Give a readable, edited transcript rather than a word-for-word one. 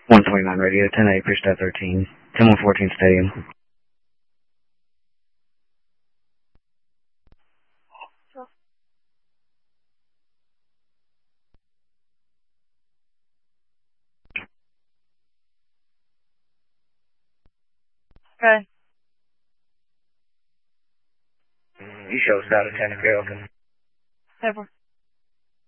129 radio, 10-8, push that 13. 10-114 Stadium. Okay. You show us out of 10 if you're open. Never.